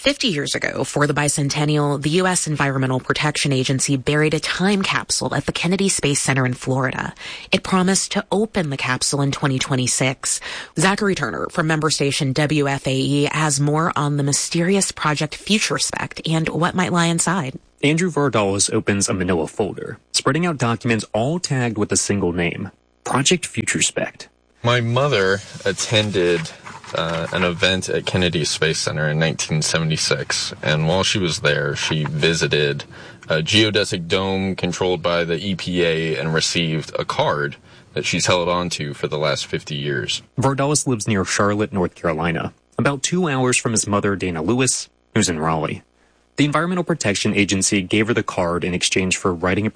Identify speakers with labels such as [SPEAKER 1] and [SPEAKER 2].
[SPEAKER 1] 50 years ago, for the bicentennial, the U.S. Environmental Protection Agency buried a time capsule at the Kennedy Space Center in Florida. It promised to open the capsule in 2026. Zachary Turner from member station WFAE has more on the mysterious Project FutureSpect and what might lie inside.
[SPEAKER 2] Andrew Vardalos opens a manila folder, spreading out documents all tagged with a single name, Project FutureSpect.
[SPEAKER 3] My mother attended an event at Kennedy Space Center in 1976, and while she was there, she visited a geodesic dome controlled by the EPA and received a card that she's held on to for the last 50 years.
[SPEAKER 2] Vardalos lives near Charlotte, North Carolina, about 2 hours from his mother, Dana Lewis, who's in Raleigh. The Environmental Protection Agency gave her the card in exchange for writing a